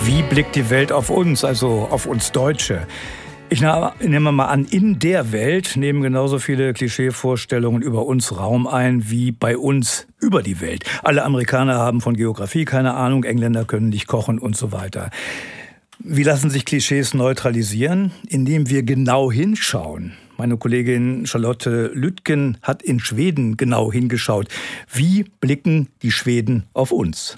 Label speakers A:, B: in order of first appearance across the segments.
A: Wie blickt die Welt auf uns, also auf uns Deutsche? Ich nehme mal an, in der Welt nehmen genauso viele Klischeevorstellungen über uns Raum ein, wie bei uns über die Welt. Alle Amerikaner haben von Geografie keine Ahnung, Engländer können nicht kochen und so weiter. Wie lassen sich Klischees neutralisieren? Indem wir genau hinschauen. Meine Kollegin Charlotte Lütgen hat in Schweden genau hingeschaut. Wie blicken die Schweden auf uns?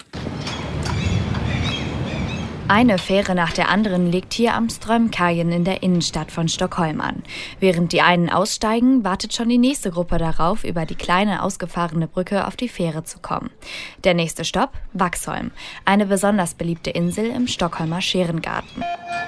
B: Eine Fähre nach der anderen legt hier am Strömkajen in der Innenstadt von Stockholm an. Während die einen aussteigen, wartet schon die nächste Gruppe darauf, über die kleine ausgefahrene Brücke auf die Fähre zu kommen. Der nächste Stopp, Vaxholm, eine besonders beliebte Insel im Stockholmer Scherengarten.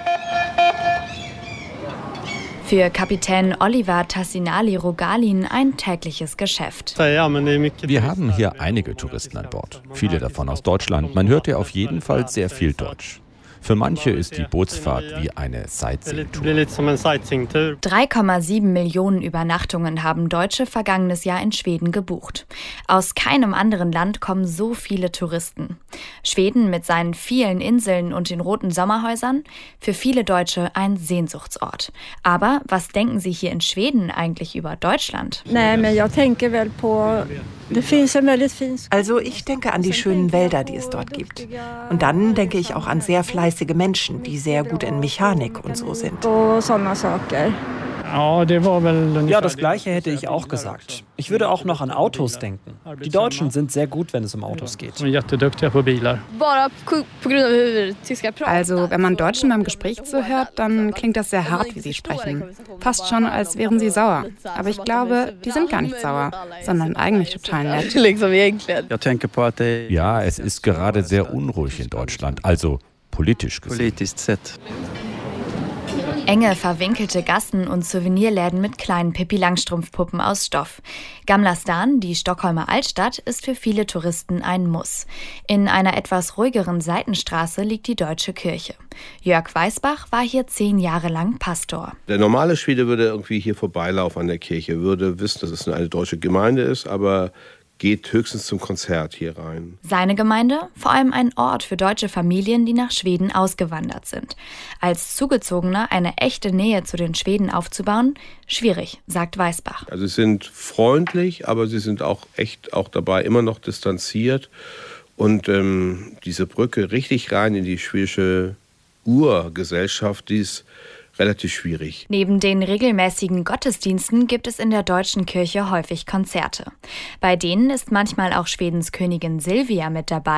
B: Für Kapitän Oliver Tassinali-Rogalin ein tägliches Geschäft.
C: Wir haben hier einige Touristen an Bord, viele davon aus Deutschland. Man hört ja auf jeden Fall sehr viel Deutsch. Für manche ist die Bootsfahrt wie eine Sightseeing-Tour.
B: 3,7 Millionen Übernachtungen haben Deutsche vergangenes Jahr in Schweden gebucht. Aus keinem anderen Land kommen so viele Touristen. Schweden mit seinen vielen Inseln und den roten Sommerhäusern, für viele Deutsche ein Sehnsuchtsort. Aber was denken Sie hier in Schweden eigentlich über Deutschland?
D: Also ich denke an die schönen Wälder, die es dort gibt. Und dann denke ich auch an sehr fleißige Menschen, die sehr gut in Mechanik und so sind.
E: Ja, das Gleiche hätte ich auch gesagt. Ich würde auch noch an Autos denken. Die Deutschen sind sehr gut, wenn es um Autos geht.
F: Also, wenn man Deutschen beim Gespräch zuhört, dann klingt das sehr hart, wie sie sprechen. Fast schon, als wären sie sauer. Aber ich glaube, die sind gar nicht sauer, sondern eigentlich total nett.
C: Ja, es ist gerade sehr unruhig in Deutschland, also politisch gesehen.
B: Enge, verwinkelte Gassen und Souvenirläden mit kleinen Pippi-Langstrumpf-Puppen aus Stoff. Gamla stan, die Stockholmer Altstadt, ist für viele Touristen ein Muss. In einer etwas ruhigeren Seitenstraße liegt die Deutsche Kirche. Jörg Weisbach war hier 10 Jahre lang Pastor.
G: Der normale Schwede würde irgendwie hier vorbeilaufen an der Kirche, würde wissen, dass es eine deutsche Gemeinde ist, aber geht höchstens zum Konzert hier rein.
B: Seine Gemeinde? Vor allem ein Ort für deutsche Familien, die nach Schweden ausgewandert sind. Als Zugezogener eine echte Nähe zu den Schweden aufzubauen? Schwierig, sagt Weisbach.
G: Also sie sind freundlich, aber sie sind auch echt auch dabei immer noch distanziert. Und diese Brücke richtig rein in die schwedische Urgesellschaft, die ist relativ schwierig.
B: Neben den regelmäßigen Gottesdiensten gibt es in der Deutschen Kirche häufig Konzerte. Bei denen ist manchmal auch Schwedens Königin Silvia mit dabei.